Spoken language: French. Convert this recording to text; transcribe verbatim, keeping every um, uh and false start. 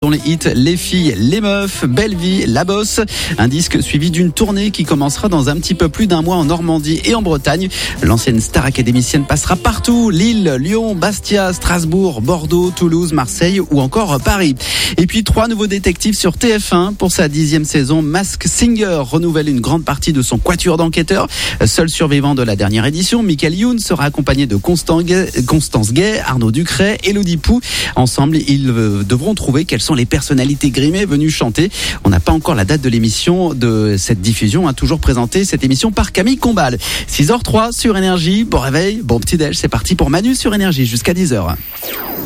dont les hits Les filles, les meufs, Belle vie, La bosse. Un disque suivi d'une tournée qui commencera dans un petit peu plus d'un mois en Normandie et en Bretagne. L'ancienne star académicienne passera partout. Lille, Lyon, Bastia, Strasbourg, Bordeaux, Toulouse, Marseille ou encore Paris. Et puis trois nouveaux détectives sur T F un pour sa dixième saison. Mask Singer renouvelle une grande partie de son quatuor d'enquêteurs. Seul survivant de la dernière édition, Michael Youn sera accompagné de Constant Gay, Constance Gay, Arnaud Ducret, Élodie Pou. Ensemble, ils devront trouver quelles sont les personnalités grimées venues chanter. On n'a pas encore la date de l'émission de cette diffusion, a toujours présenté cette émission par Camille Combal. six heures zéro trois sur Énergie. Bon réveil, bon petit déj, c'est parti pour Manu sur Énergie jusqu'à dix heures.